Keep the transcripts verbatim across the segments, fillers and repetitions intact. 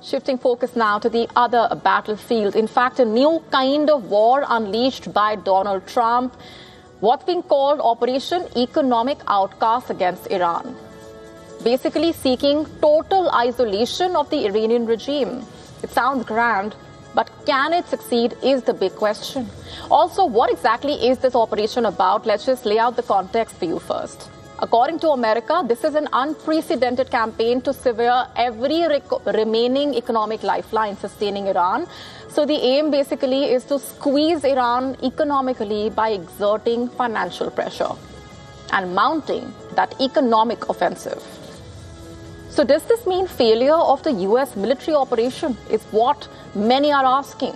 Shifting focus now to the other battlefield. In fact, a new kind of war unleashed by Donald Trump, what's being called Operation Economic Outcast against Iran. Basically seeking total isolation of the Iranian regime. It sounds grand, but can it succeed is the big question. Also, what exactly is this operation about? Let's just lay out the context for you first. According to America, this is an unprecedented campaign to sever every rec- remaining economic lifeline sustaining Iran. So the aim basically is to squeeze Iran economically by exerting financial pressure and mounting that economic offensive. So does this mean failure of the U S military operation is what many are asking.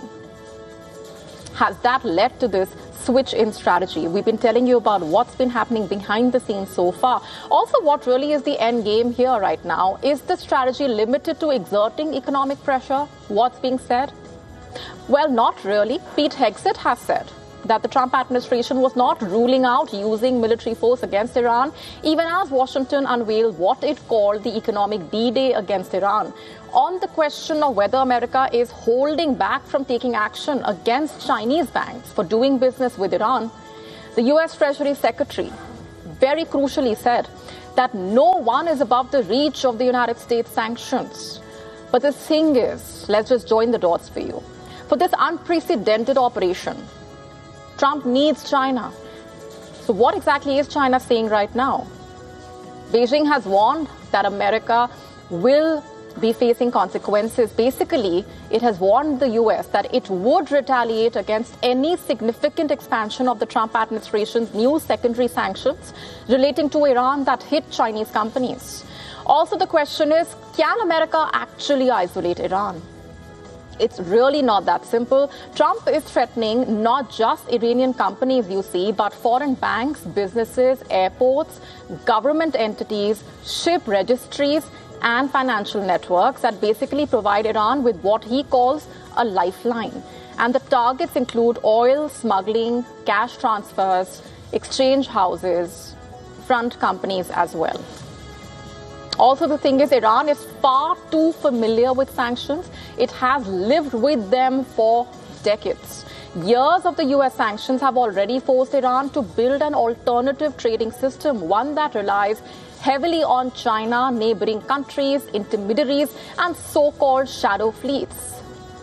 Has that led to this switch in strategy? We've been telling you about what's been happening behind the scenes so far. Also, what really is the end game here right now? Is the strategy limited to exerting economic pressure? What's being said? Well, not really. Pete Hegseth has said that the Trump administration was not ruling out using military force against Iran, even as Washington unveiled what it called the economic D-Day against Iran. On the question of whether America is holding back from taking action against Chinese banks for doing business with Iran, the U S Treasury Secretary very crucially said that no one is above the reach of the United States sanctions. But the thing is, let's just join the dots for you. For this unprecedented operation, Trump needs China. So what exactly is China saying right now? Beijing has warned that America will be facing consequences. Basically, it has warned the U S that it would retaliate against any significant expansion of the Trump administration's new secondary sanctions relating to Iran that hit Chinese companies. Also, the question is, can America actually isolate Iran? It's really not that simple. Trump is threatening not just Iranian companies, you see, but foreign banks, businesses, airports, government entities, ship registries, and financial networks that basically provide Iran with what he calls a lifeline. And the targets include oil smuggling, cash transfers, exchange houses, front companies as well. Also, the thing is, Iran is far too familiar with sanctions. It has lived with them for decades. Years of the U S sanctions have already forced Iran to build an alternative trading system, one that relies heavily on China, neighboring countries, intermediaries, and so-called shadow fleets.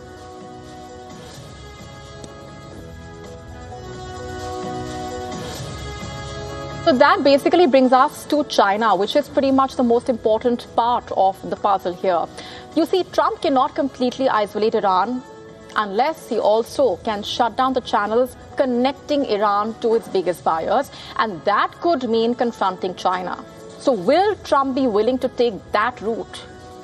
So that basically brings us to China, which is pretty much the most important part of the puzzle here. You see, Trump cannot completely isolate Iran unless he also can shut down the channels connecting Iran to its biggest buyers, and that could mean confronting China. So will Trump be willing to take that route?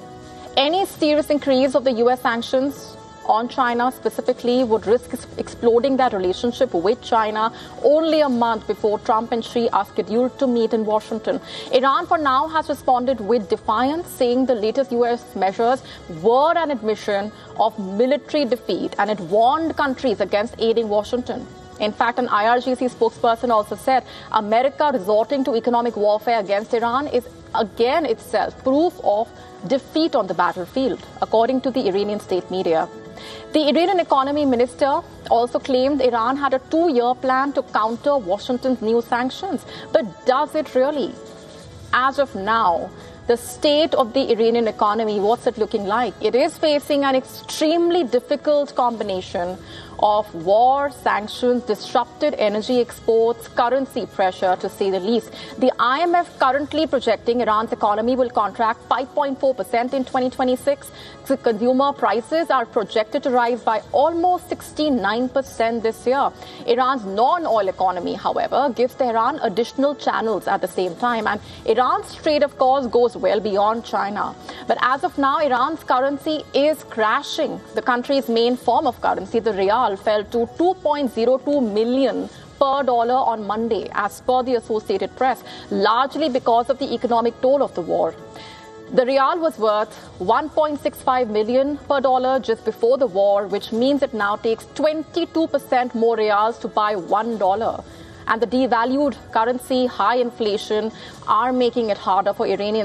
Any serious increase of the U S sanctions on China specifically would risk exploding that relationship with China only a month before Trump and Xi are scheduled to meet in Washington. Iran for now has responded with defiance, saying the latest U S measures were an admission of military defeat, and it warned countries against aiding Washington. In fact, an I R G C spokesperson also said America resorting to economic warfare against Iran is again itself proof of defeat on the battlefield, according to the Iranian state media. The Iranian economy minister also claimed Iran had a two-year plan to counter Washington's new sanctions. But does it really? As of now, the state of the Iranian economy, what's it looking like? It is facing an extremely difficult combination of war, sanctions, disrupted energy exports, currency pressure, to say the least. The I M F currently projecting Iran's economy will contract five point four percent in twenty twenty-six. So consumer prices are projected to rise by almost sixty-nine percent this year. Iran's non-oil economy, however, gives Tehran additional channels at the same time. And Iran's trade, of course, goes well beyond China. But as of now, Iran's currency is crashing. The country's main form of currency, the rial, fell to two point zero two million per dollar on Monday, as per the Associated Press, largely because of the economic toll of the war. The rial was worth one point six five million per dollar just before the war, which means it now takes twenty-two percent more rials to buy one dollar. And the devalued currency, high inflation are making it harder for Iranians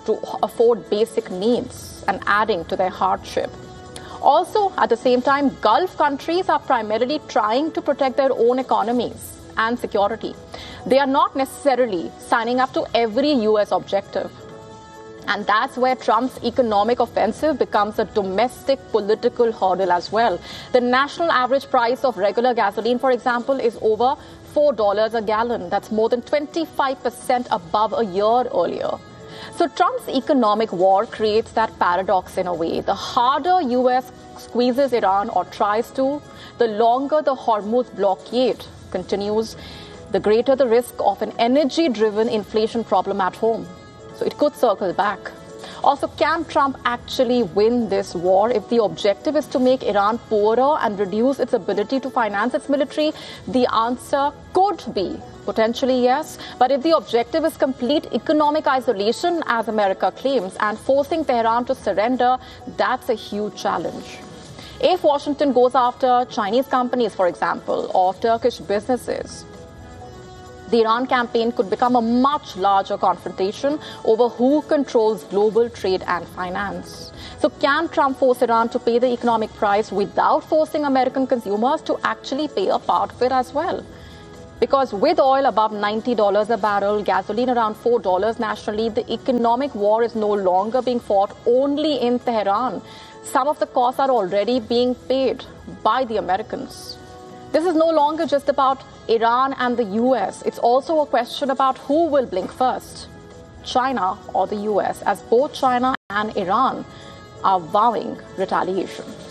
to afford basic needs and adding to their hardship. Also, at the same time, Gulf countries are primarily trying to protect their own economies and security. They are not necessarily signing up to every U S objective. And that's where Trump's economic offensive becomes a domestic political hurdle as well. The national average price of regular gasoline, for example, is over four dollars a gallon. That's more than twenty-five percent above a year earlier. So Trump's economic war creates that paradox in a way. The harder U S squeezes Iran or tries to, the longer the Hormuz blockade continues, the greater the risk of an energy-driven inflation problem at home. So it could circle back. Also, can Trump actually win this war if the objective is to make Iran poorer and reduce its ability to finance its military? The answer could be potentially yes. But if the objective is complete economic isolation, as America claims, and forcing Tehran to surrender, that's a huge challenge. If Washington goes after Chinese companies, for example, or Turkish businesses, the Iran campaign could become a much larger confrontation over who controls global trade and finance. So can Trump force Iran to pay the economic price without forcing American consumers to actually pay a part of it as well? Because with oil above ninety dollars a barrel, gasoline around four dollars nationally, the economic war is no longer being fought only in Tehran. Some of the costs are already being paid by the Americans. This is no longer just about Iran and the U S. It's also a question about who will blink first, China or the U S, as both China and Iran are vowing retaliation.